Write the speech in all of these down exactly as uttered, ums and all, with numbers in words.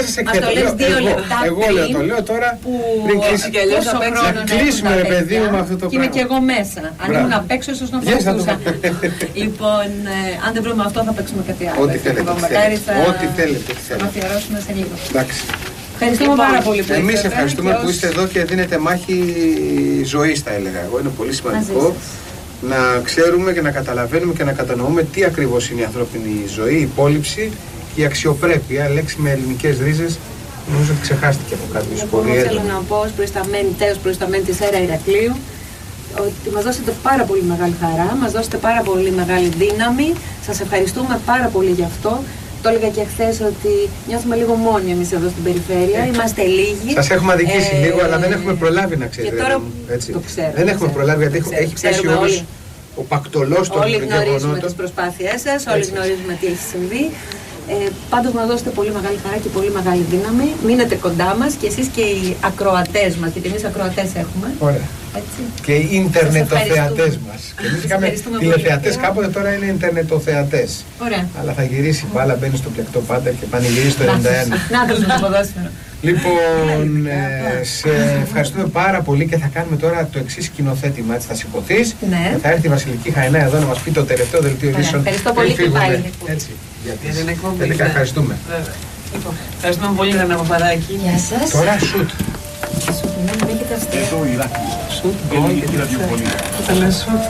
δεν σας εκθέτω. Εγώ λέω, το λέω τώρα. Πριν κλείσουμε, ρε παιδί μου, με αυτό το πράγμα. Και είμαι και εγώ μέσα. Αν ήμουν απ' έξω, ίσως να φορτούσα. Λοιπόν, αν δεν βρούμε αυτό, θα παίξουμε κάτι άλλο. Ό,τι θέλετε. Ό,τι θέλετε. Θα αφιερώσουμε σε λίγο. Εντάξει. Ευχαριστούμε πάρα πολύ. Εμείς ευχαριστούμε που είστε εδώ και δίνετε μάχη ζωής, θα έλεγα εγώ. Είναι πολύ σημαντικό να ξέρουμε και να καταλαβαίνουμε και να κατανοούμε τι ακριβώς είναι η ανθρώπινη ζωή, η υπόλοιψη και η αξιοπρέπεια. Λέξη με ελληνικές ρίζες, νομίζω ότι ξεχάστηκε από κάποιους πολύ έντονα. Θέλω να πω ως προϊσταμένη, τέος προϊσταμένη της Αέρα Ηρακλείου, ότι μας δώσετε πάρα πολύ μεγάλη χαρά, μας δώσετε πάρα πολύ μεγάλη δύναμη. Σας ευχαριστούμε πάρα πολύ γι' αυτό. Το έλεγα και χθες ότι νιώθουμε λίγο μόνοι εμείς εδώ στην περιφέρεια. Ε, Είμαστε λίγοι. Σας έχουμε αδικήσει ε, λίγο, αλλά δεν έχουμε προλάβει να ξέρετε. Και τώρα έτσι. Το ξέρω, δεν έχουμε ξέρω, προλάβει γιατί ξέρω, έχει πέσει όλος ο πακτολός των όλοι γεγονότων. Όλοι γνωρίζουμε τις προσπάθειές σας, όλοι γνωρίζουμε τι έχει συμβεί. Ε, πάντως μας δώσετε πολύ μεγάλη χαρά και πολύ μεγάλη δύναμη. Μείνετε κοντά μας και εσείς και οι ακροατές μας, γιατί εμείς ακροατές έχουμε. Ωραία. Έτσι. Και οι ίντερνετοθεατές μας. Και εμείς είχαμε τηλεθεατές κάποτε, τώρα είναι ίντερνετοθεατές. Ωραία. Αλλά θα γυρίσει η μπάλα, μπαίνει στο πλεκτό πάντα και πανηγυρίζει το ενενήντα ένα. Να το στο ποδόσφαιρο. Λοιπόν, ε, σε ευχαριστούμε πάρα πολύ και θα κάνουμε τώρα το εξής σκηνοθέτημα. Έτσι θα σηκωθείς. Ναι. Θα έρθει η Βασιλική Χαϊνά εδώ να μας πει το τελευταίο δελτίο ειδήσεων. Ευχαριστώ πολύ και πάλι. Έτσι. Για την εκπομπή. Τελικά ευχαριστούμε. Λοιπόν, ευχαριστούμε πολύ Ρένα Παπαδάκη. Γεια σας. Τώρα σουτ. Σουτ, ναι, μην έχετε αστεία. Εδώ η Ηράκλειο. Σουτ, ελληνική ραδιοφωνία. Θα λέω σουτ.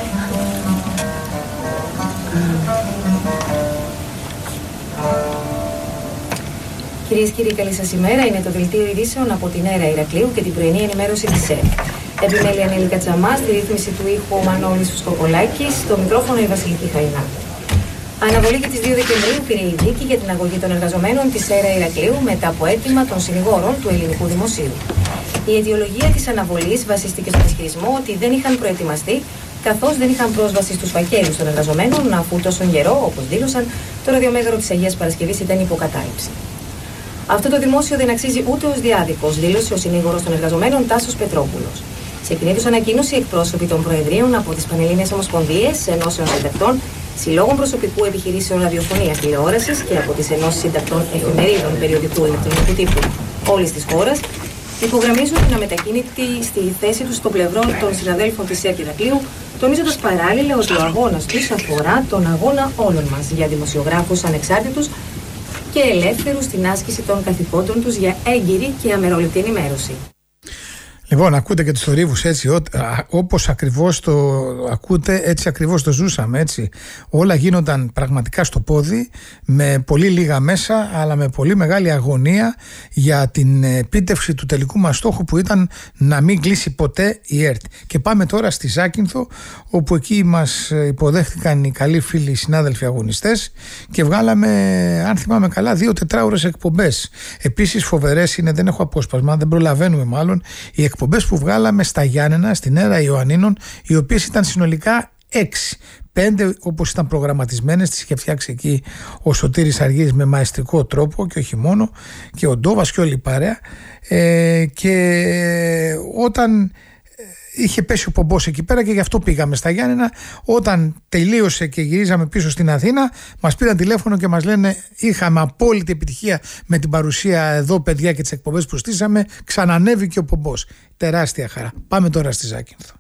Κυρίες και κύριοι, καλή σας ημέρα. Είναι το δελτίο ειδήσεων από την Αέρα Ηρακλείου και την πρωινή ενημέρωση της ΕΡΤ. Επιμέλεια Νέλη Κατσαμά, στη ρύθμιση του ήχου ο Μανώλης Σκοπολάκης, στο μικρόφωνο η Βασιλική Χαϊνά. Αναβολή για τις δύο Δεκεμβρίου πήρε η δίκη για την αγωγή των εργαζομένων της Αέρα Ηρακλείου μετά από αίτημα των συνηγόρων του Ελληνικού Δημοσίου. Η αιτιολογία της αναβολής βασίστηκε στον ισχυρισμό ότι δεν είχαν προετοιμαστεί, καθώς δεν είχαν πρόσβαση στους φακέλους των εργαζομένων, αφού τόσο καιρό, όπως δήλωσαν, το ραδιομέγαρο της Αγίας Παρασκευής ήταν υποκατάληψη. Αυτό το δημόσιο δεν αξίζει ούτε ως διάδικος, δήλωσε ο συνήγορος των εργαζομένων Τάσος Πετρόπουλος. Σε κοινή τους ανακοίνωση, εκπρόσωποι των Προεδρίων από τις Πανελλήνιες Ομοσπονδίες, Ενώσεων Συντακτών, Συλλόγων Προσωπικού Επιχειρήσεων Ραδιοφωνίας Τηλεόρασης και από τις Ενώσεις Συντακτών Εφημερίδων Περιοδικού Ηλεκτρονικού Τύπου όλης της χώρας, υπογραμμίζουν την αμετακίνητη στη θέση τους στο πλευρό των συναδέλφων της ΕΡΤ Ηρακλείου, τονίζοντας παράλληλα ότι ο αγώνας τους αφορά τον αγώνα όλων μας για δημοσιογράφους ανεξάρτητους και ελεύθερους στην άσκηση των καθηκόντων τους για έγκυρη και αμερόληπτη ενημέρωση. Λοιπόν, ακούτε και τους θορύβους έτσι, ό, α, όπως ακριβώς το ακούτε, έτσι ακριβώς το ζούσαμε, έτσι. Όλα γίνονταν πραγματικά στο πόδι, με πολύ λίγα μέσα, αλλά με πολύ μεγάλη αγωνία για την επίτευξη του τελικού μας στόχου που ήταν να μην κλείσει ποτέ η ΕΡΤ. Και πάμε τώρα στη Ζάκυνθο, όπου εκεί μας υποδέχτηκαν οι καλοί φίλοι συνάδελφοι αγωνιστές και βγάλαμε, αν θυμάμαι καλά, δύο τετράωρες εκπομπές. Επίσης φοβερές είναι, δεν έχω απόσπασμα, δεν προλαβαίνουμε μάλλον, οι εκπομπές που βγάλαμε στα Γιάννενα, στην Έρα Ιωαννίνων, οι οποίες ήταν συνολικά έξι. Πέντε όπως ήταν προγραμματισμένες, τις είχε φτιάξει εκεί ο Σωτήρης Αργύρης με μαεστρικό τρόπο και όχι μόνο, και ο Ντόβας και όλη η παρέα. Ε, και όταν είχε πέσει ο πομπός εκεί πέρα και γι' αυτό πήγαμε στα Γιάννενα, όταν τελείωσε και γυρίζαμε πίσω στην Αθήνα, μας πήραν τηλέφωνο και μας λένε είχαμε απόλυτη επιτυχία με την παρουσία εδώ παιδιά και τις εκπομπές που στήσαμε, ξανανέβηκε ο πομπός. Τεράστια χαρά. Πάμε τώρα στη Ζάκυνθο.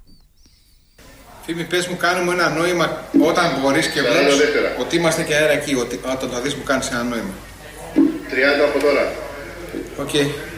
Φίμη, πες μου, κάνουμε ένα νόημα όταν μπορείς και βλέπεις ότι είμαστε και αέρα εκεί, ότι όταν το δεις μου κάνεις ένα νόημα. τριάντα από τώρα. Οκ. Okay.